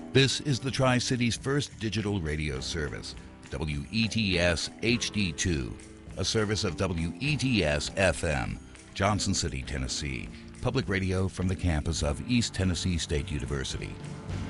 This is the Tri-City's first digital radio service, WETS HD2, a service of WETS FM, Johnson City, Tennessee, public radio from the campus of East Tennessee State University.